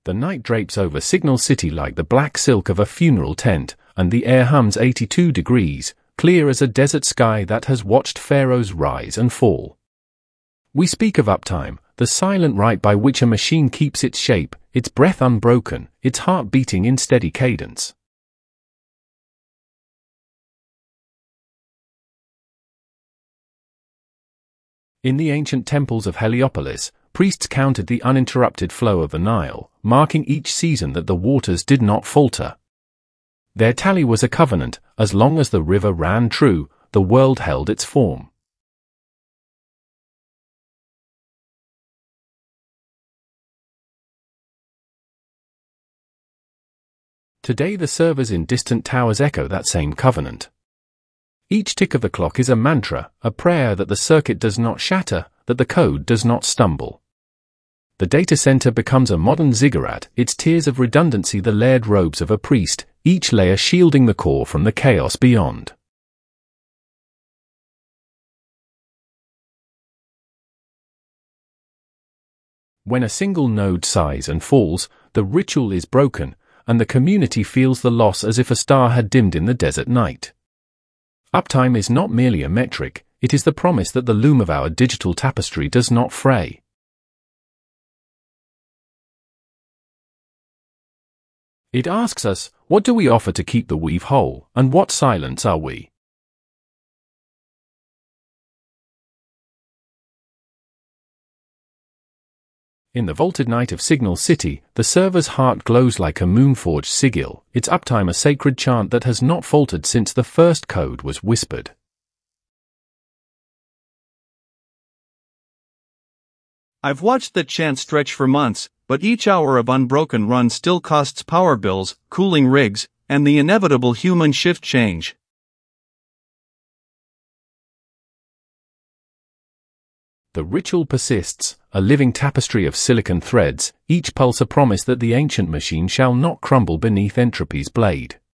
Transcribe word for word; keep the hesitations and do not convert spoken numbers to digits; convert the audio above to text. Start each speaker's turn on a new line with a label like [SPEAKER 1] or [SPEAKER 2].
[SPEAKER 1] The night drapes over Signal City like the black silk of a funeral tent, and the air hums eighty-two degrees, clear as a desert sky that has watched pharaohs rise and fall. We speak of uptime, the silent rite by which a machine keeps its shape, its breath unbroken, its heart beating in steady cadence. In the ancient temples of Heliopolis, priests counted the uninterrupted flow of the Nile, marking each season that the waters did not falter. Their tally was a covenant: as long as the river ran true, the world held its form. Today the servers in distant towers echo that same covenant. Each tick of the clock is a mantra, a prayer that the circuit does not shatter, that the code does not stumble. The data center becomes a modern ziggurat, its tiers of redundancy the layered robes of a priest, each layer shielding the core from the chaos beyond. When a single node sighs and falls, the ritual is broken, and the community feels the loss as if a star had dimmed in the desert night. Uptime is not merely a metric, it is the promise that the loom of our digital tapestry does not fray. It asks us, what do we offer to keep the weave whole, and what silence are we? In the vaulted night of Signal City, the server's heart glows like a moon-forged sigil, its uptime a sacred chant that has not faltered since the first code was whispered.
[SPEAKER 2] I've watched that chant stretch for months, but each hour of unbroken run still costs power bills, cooling rigs, and the inevitable human shift change.
[SPEAKER 1] The ritual persists, a living tapestry of silicon threads, each pulse a promise that the ancient machine shall not crumble beneath entropy's blade.